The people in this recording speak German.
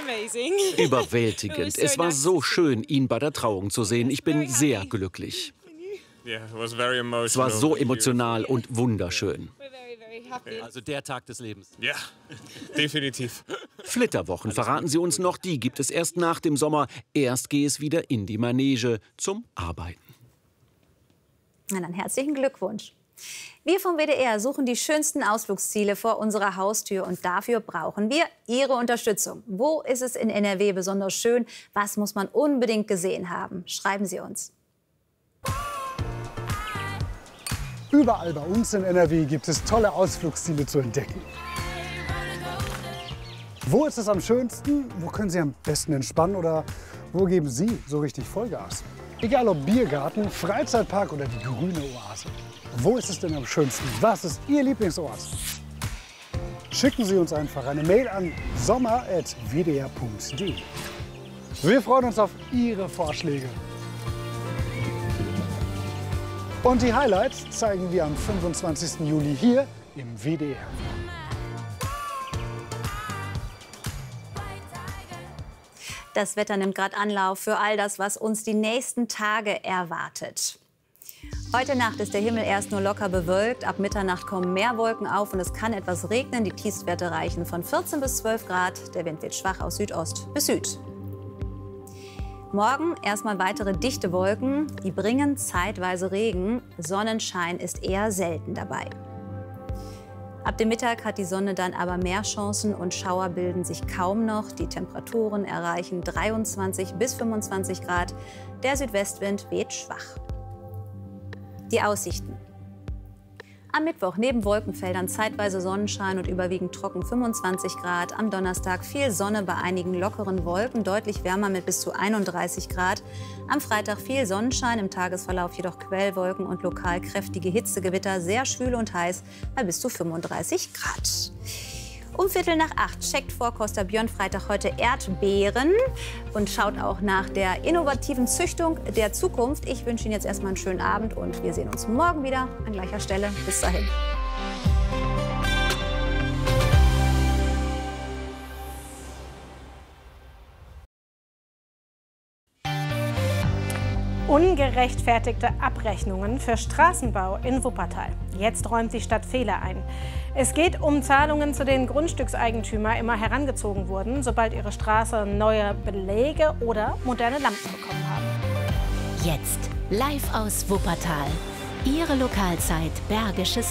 Überwältigend. Es war so schön, ihn bei der Trauung zu sehen. Ich bin sehr glücklich. Es war so emotional und wunderschön. Also der Tag des Lebens. Ja, definitiv. Flitterwochen, verraten Sie uns noch, die gibt es erst nach dem Sommer. Erst gehe es wieder in die Manege zum Arbeiten. Na dann herzlichen Glückwunsch. Wir vom WDR suchen die schönsten Ausflugsziele vor unserer Haustür und dafür brauchen wir Ihre Unterstützung. Wo ist es in NRW besonders schön? Was muss man unbedingt gesehen haben? Schreiben Sie uns. Überall bei uns in NRW gibt es tolle Ausflugsziele zu entdecken. Wo ist es am schönsten? Wo können Sie am besten entspannen? Oder wo geben Sie so richtig Vollgas? Egal ob Biergarten, Freizeitpark oder die grüne Oase. Wo ist es denn am schönsten? Was ist Ihr Lieblingsort? Schicken Sie uns einfach eine Mail an sommer@wdr.de. Wir freuen uns auf Ihre Vorschläge. Und die Highlights zeigen wir am 25. Juli hier im WDR. Das Wetter nimmt gerade Anlauf für all das, was uns die nächsten Tage erwartet. Heute Nacht ist der Himmel erst nur locker bewölkt. Ab Mitternacht kommen mehr Wolken auf und es kann etwas regnen. Die Tiefstwerte reichen von 14 bis 12 Grad. Der Wind wird schwach aus Südost bis Süd. Morgen erstmal weitere dichte Wolken. Die bringen zeitweise Regen. Sonnenschein ist eher selten dabei. Ab dem Mittag hat die Sonne dann aber mehr Chancen und Schauer bilden sich kaum noch. Die Temperaturen erreichen 23 bis 25 Grad. Der Südwestwind weht schwach. Die Aussichten. Am Mittwoch neben Wolkenfeldern zeitweise Sonnenschein und überwiegend trocken 25 Grad. Am Donnerstag viel Sonne bei einigen lockeren Wolken, deutlich wärmer mit bis zu 31 Grad. Am Freitag viel Sonnenschein, im Tagesverlauf jedoch Quellwolken und lokal kräftige Hitzegewitter, sehr schwül und heiß bei bis zu 35 Grad. Um 7:45 checkt Vorkoster Björn Freitag heute Erdbeeren und schaut auch nach der innovativen Züchtung der Zukunft. Ich wünsche Ihnen jetzt erstmal einen schönen Abend und wir sehen uns morgen wieder an gleicher Stelle. Bis dahin. Ungerechtfertigte Abrechnungen für Straßenbau in Wuppertal. Jetzt räumt die Stadt Fehler ein. Es geht um Zahlungen, zu denen Grundstückseigentümer immer herangezogen wurden, sobald ihre Straße neue Beläge oder moderne Lampen bekommen haben. Jetzt live aus Wuppertal. Ihre Lokalzeit Bergisches